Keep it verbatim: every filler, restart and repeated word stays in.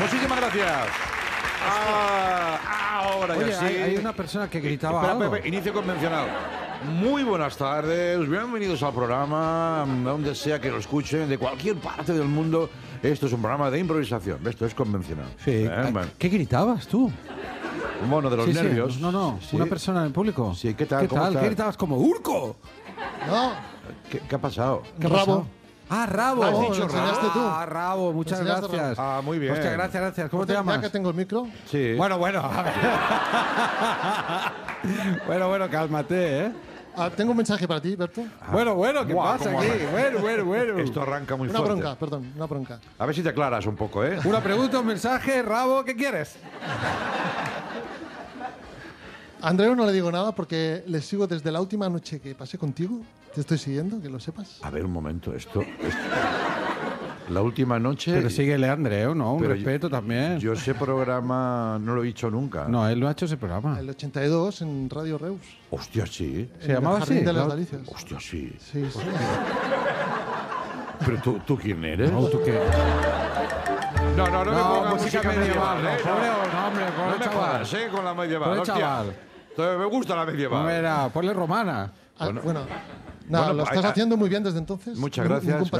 Muchísimas gracias. Ah, ahora Oye, ya sí. hay, hay una persona que gritaba Espera, algo. espera, espera, inicio convencional. Muy buenas tardes, bienvenidos al programa, donde sea que lo escuchen, de cualquier parte del mundo. Esto es un programa de improvisación, esto es convencional. Sí. ¿Eh? Bueno, ¿Qué gritabas tú? un mono de los Sí, sí. nervios. No, no, Sí. una persona en el público. Sí, ¿qué tal? ¿Qué ¿Cómo tal? estás? ¿Qué gritabas como Urco? No, ¿Qué, qué ha pasado? ¿Qué ha Rabo. pasado? Ah, Rabo. Rabo, ¿Has dicho lo enseñaste tú. Ah, Rabo, muchas Lo enseñaste, gracias. Rabo. Ah, muy bien. Hostia, gracias, gracias. ¿Cómo te ya llamas? que tengo el micro, Sí. Bueno, bueno, a ver. bueno, bueno, cálmate, ¿eh? ah, tengo un mensaje para ti, Berto. Bueno, bueno, ¿qué Buah, pasa cómo aquí? arranca. Bueno, bueno, bueno. Esto arranca muy Una fuerte. bronca, perdón, una bronca. A ver si te aclaras un poco, ¿eh? Una pregunta, un mensaje, Rabo, ¿qué quieres? A Andreu no le digo nada porque le sigo desde la última noche que pasé contigo. Te estoy siguiendo, que lo sepas. A ver, un momento, esto... esto- La última noche... Pero síguele, Andreu, ¿no? Un Pero respeto también. Yo ese programa no lo he dicho nunca. No, él no ha hecho ese programa. El ochenta y dos en Radio Reus. Hostia, sí. ¿Se llamaba en el Jardín así? de las Claro. Delicias. Hostia, sí. Sí, sí. Pero tú, ¿tú quién eres? No, ¿tú qué? No, no, no, me No, pongas música medieval, no, ¿eh? pobre, no, hombre, No pobre me chaval. jodas, ¿eh? Con la medieval. Pobre hostia. chaval. Entonces, me gusta la medieval. Mira, ponle romana. Ah, Bueno. bueno, nada, Bueno, lo estás ah, haciendo muy bien desde entonces. Muchas Un- un gracias. compa-